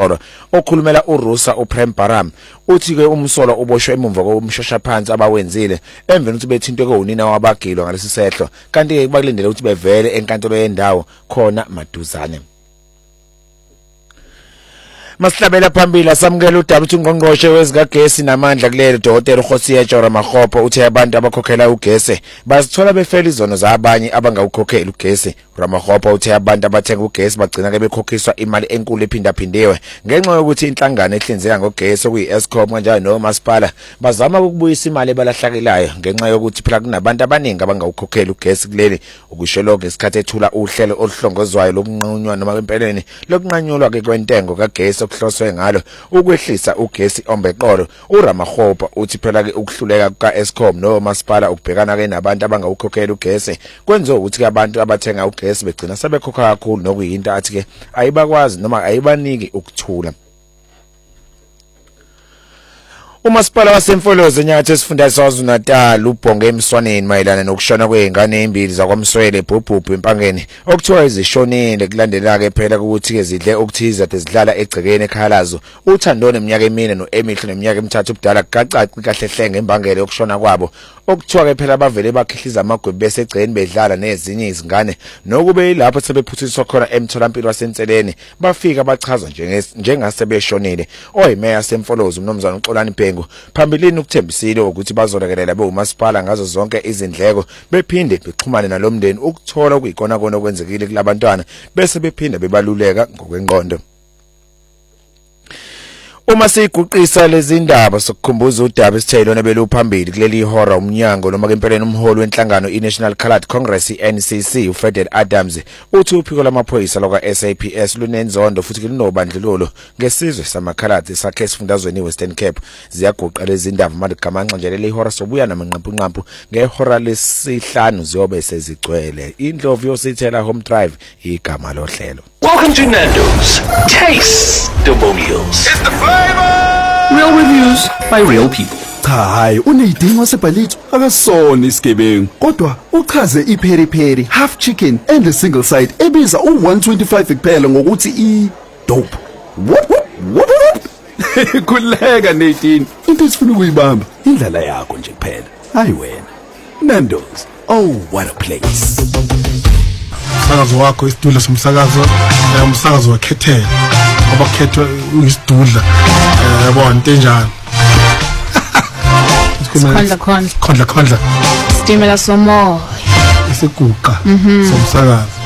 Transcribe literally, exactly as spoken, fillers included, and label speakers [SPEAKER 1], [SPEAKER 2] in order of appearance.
[SPEAKER 1] Xolo okhulumela uRusa uPrem Baram uthi ke umsolo uboshwe emumva komshosha phansi abawenzile emveni ukuthi bethintwe konina wabagilwa ngalesi sehlo kanti ke bakulindele ukuthi bevele enkantolo yendawo khona maduzane. Masihlabela phambili asamukela udaba uthi ungqongqoshe wezigagesi namandla kulelo Dr. Khosiya Jora Makgopo uthi abantu abakhokhela ugesi bazithola befela izono zabanye abangawukhokhela ugesi. Ramakgopo uthi abantu abathenga ugesi bagcina ke bekhokhiswa imali enkulu ephindaphindiwe ngenxa yokuthi inhlangano ehlinzeka ngogesi okuyi Eskom kanjalo nomasipala bazama ukubuyisa imali ebalahlakelayo ngenxa yokuthi phela kunabantu abaningi abangawukhokhela ugesi kuleli ukushelo ngesikhathi ethula uhlelo oluhlongozwayo lokunqunywa noma empeleni lokunqanyulwa ke kwentengo kagesi okuhloswe ngalo ukwehlisa ugesi ombeqolo. uRamakgopo uthi phela ke ukuhluleka ka Eskom nomasipala ukubhekana ke nabantu abangawukhokhela ugesi kwenza ukuthi ke abantu abathenga ugesi begcina sebekhokha kakhulu nokuyinto athi ke ayibakwazi noma ayibaniki ukuthula. Umasipala wasemfolozo enyakatho esifundazwe saKwaZulu-Natal ubhonge emswaneni mayelana nokushona kwezingane ezimbili zakwaMswele eBhubhubhu empangeni okuthiwa izishonile kulandela ke phela ukuthi ke zidle okuthiza ezidlala egcekeni ekhalazo. uThandone eminyaka emine noEmihle neminyaka emithathu ubudala kacaci kahlehlenge embangele yokushona kwabo okuthiwa ke phela bavele bakhihliza amagwebu bese egcekeni bedlala nezinye izingane nokube yilapho sebephuthiswa khona emtholampilo wasenseleni bafika bachazwa njengasebeshonile. Oyimeya semfolozo uMnumzana uXolani Bhengu phambilini ukuthembisile ukuthi bazolekelela beUmasipala ngazo zonke izindleko bephinde bexhumane nalomndeni ukuthola ukuyikona kona okwenzekile kulabantwana bese bephinde bebaluleka ngokwengqondo. Uma siguqisa lezi ndaba sokukhumbuza udaba isithelo nebelu phambili kuleli ihora umnyango noma ke empeleni umholi wenhlangano iNational Coloured Congress iN C C uFrederick Adams uthi uphiko lamaphoyisa lokwa S A P S lunenzondo futhi linobandlululo ngesizwe samakhaladi sakhe esifundazweni iWestern Cape. Ziyaguqa lezi ndaba manje gamanxa nje leli ihora sobuya namanqampunqampu ngehora lesihlanu ziyobe sezigcwele. Indlovu yosithela home drive igama lohlelo.
[SPEAKER 2] Welcome to Nando's. Taste the meals.
[SPEAKER 3] It's the flavor.
[SPEAKER 2] Real reviews by real people.
[SPEAKER 4] Cha hayi uneyidingo sebhalitho akasona isigebengu kodwa uchaze iPeri Peri half chicken and a single side ebiza u one twenty-five kuphela ngokuthi I dope. What what what? Kuleka Nadine. Into esifuna ukuyibamba indlela yakho nje kuphela. Hayi wena. Nando's. Oh what a place.
[SPEAKER 5] Umsakazo wakho isidudla somsakazo umsakazo wakhethela ngoba kukhethwa isidudla yabona into enjalo.
[SPEAKER 6] Khondla khondla
[SPEAKER 5] khondla khondla
[SPEAKER 6] Stimela somoya
[SPEAKER 5] isiguqa somsakazo.